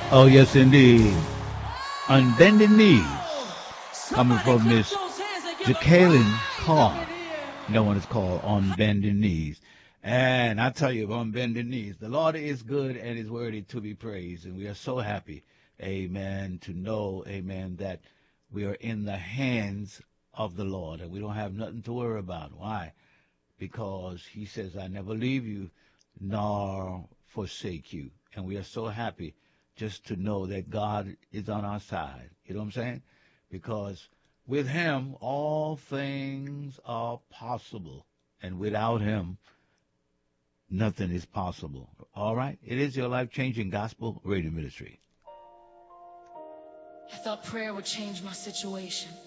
Oh, yes, indeed. On bending knees, coming from Miss Jacqueline Carr. No one is called On Bending Knees. And I tell you, on bending knees, the Lord is good and is worthy to be praised. And we are so happy, amen, to know, amen, that we are in the hands of the Lord and we don't have nothing to worry about. Why? Because he says, I never leave you nor forsake you. And we are so happy just to know that God is on our side. You know what I'm saying? Because with him, all things are possible. And without him, nothing is possible. All right? It is your life-changing gospel radio ministry. I thought prayer would change my situation.